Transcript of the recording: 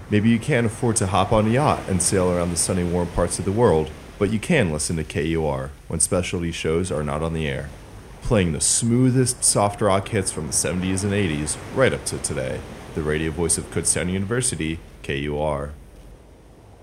Maybe you can't afford to hop on a yacht and sail around the sunny, warm parts of the world, but you can listen to KUR when specialty shows are not on the air. Playing the smoothest soft rock hits from the 70s and 80s right up to today. The radio voice of Kutztown University, KUR.